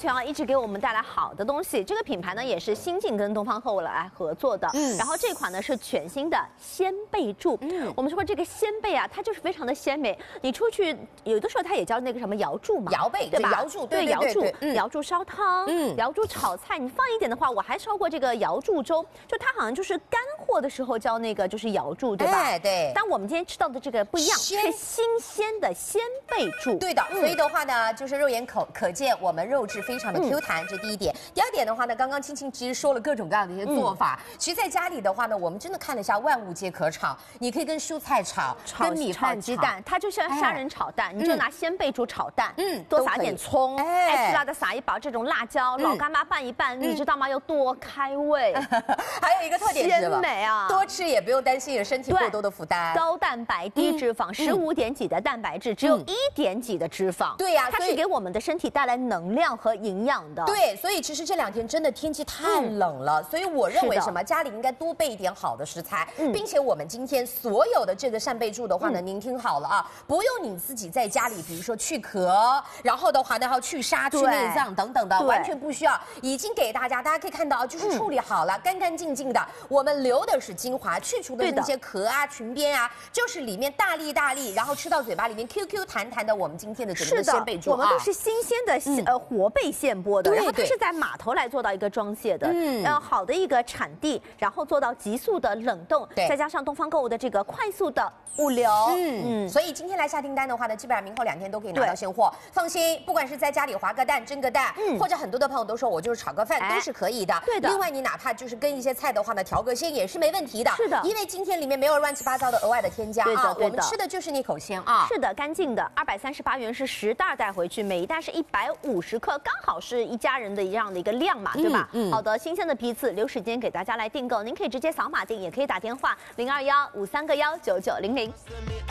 全啊一直给我们带来好的东西。这个品牌呢也是新晋跟东方厚来合作的。然后这款呢是全新的鲜贝柱。我们说这个鲜贝啊，它就是非常的鲜美。你出去有的时候它也叫那个什么瑶柱嘛， 瑶贝对吧？瑶柱对瑶柱，瑶柱烧汤，瑶柱炒菜。你放一点的话，我还烧过这个瑶柱粥，就它好像就是干货的时候叫那个就是瑶柱，对吧？ 哎，对。 但我们今天吃到的这个不一样，是新鲜的鲜贝柱。 对的，所以的话呢，就是肉眼可见我们肉质非常的 Q 弹，这第一点。第二点的话呢，刚刚青青其实说了各种各样的一些做法。其实在家里的话呢，我们真的看了一下，万物皆可炒。你可以跟蔬菜炒，跟米饭鸡蛋，它就像虾仁炒蛋，你就拿鲜贝柱炒蛋，多撒点葱，爱吃辣的撒一把这种辣椒，老干妈拌一拌，你知道吗？又多开胃。 还有一个特点是鲜美啊， 多吃也不用担心有身体过多的负担。 高蛋白低脂肪，15点几的蛋白质，只有1点几的脂肪。 对呀， 它是给我们的身体带来能量和营养的。 对，所以其实这2天真的天气太冷了，所以我认为什么家里应该多备一点好的食材，并且我们今天所有的这个扇贝柱的话呢，您听好了啊，不用你自己在家里，比如说去壳，然后的话呢还要去沙、去内脏等等的，完全不需要，已经给大家可以看到，就是处理好了，干干净净的。我们留的是精华，去除的那些壳啊、裙边啊，就是里面大粒，然后吃到嘴巴里面 QQ 弹弹的。我们今天的整个鲜贝柱啊， 我们都是新鲜的活贝现剥的，然后它是在码头来做到一个装卸的，好的一个产地，然后做到急速的冷冻，再加上东方购物的这个快速的物流， 所以今天来下订单的话呢，基本上明后2天都可以拿到现货，放心，不管是在家里滑个蛋、蒸个蛋，或者很多的朋友都说我就是炒个饭，都是可以的。 对的。 另外你哪怕就是跟一些菜的话呢，调个鲜也是没问题的。 是的。 因为今天里面没有乱七八糟的额外的添加啊，我们吃的就是那口鲜啊。 是的，干净的，238元是10袋带回去，每一袋是150克，刚好是一家人的这样的一个量嘛，对吧？好的，新鲜的批次，留时间给大家来订购，您可以直接扫码订，也可以打电话0215319900。